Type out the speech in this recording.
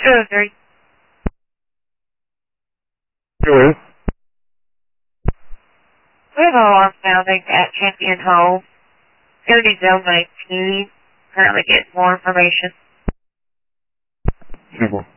203. Go ahead. We have an alarm sounding at Champion Home. It's going to be zone 19. Currently getting more information. Simple.